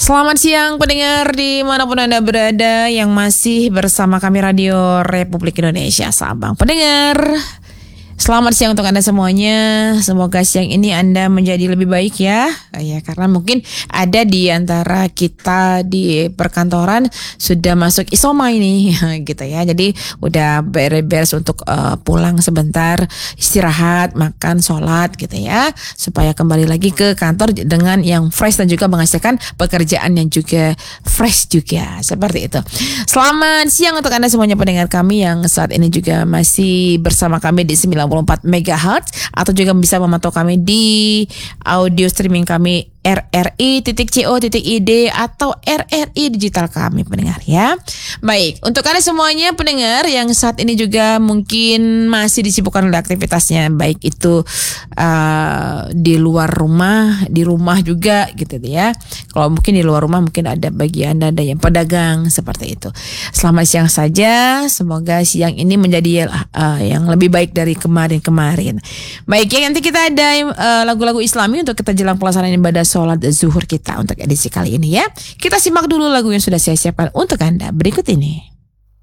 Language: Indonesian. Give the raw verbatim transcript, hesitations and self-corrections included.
Selamat siang pendengar dimanapun Anda berada yang masih bersama kami Radio Republik Indonesia Sabang. Pendengar, selamat siang untuk Anda semuanya. Semoga siang ini Anda menjadi lebih baik ya. Ya, karena mungkin ada di antara kita di perkantoran sudah masuk isoma ini gitu ya. Jadi udah beres-beres untuk uh, pulang sebentar, istirahat, makan, sholat gitu ya, supaya kembali lagi ke kantor dengan yang fresh dan juga menghasilkan pekerjaan yang juga fresh juga. Seperti itu. Selamat siang untuk Anda semuanya pendengar kami yang saat ini juga masih bersama kami di sembilan puluh empat megahertz atau juga bisa memantau kami di audio streaming kami r r i titik co titik i d atau R R I digital kami pendengar ya. Baik, untuk Anda semuanya pendengar yang saat ini juga mungkin masih disibukkan oleh aktivitasnya, baik itu uh, di luar rumah, di rumah juga gitu ya. Kalau mungkin di luar rumah mungkin ada bagi Anda ada yang pedagang seperti itu. Selamat siang saja, semoga siang ini menjadi uh, yang lebih baik dari kemarin-kemarin. Baik ya, nanti kita ada uh, lagu-lagu Islami untuk kita jelang pelaksanaan ibadah sholat zuhur kita untuk edisi kali ini ya. Kita simak dulu lagu yang sudah saya siapkan untuk Anda berikut ini.